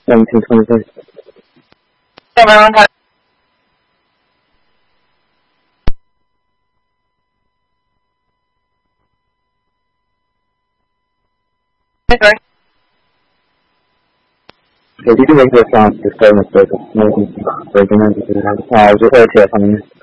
1726. Yeah, my own time. Sorry. Okay, you can make the response to the statement breaking into the house. Just right here from you.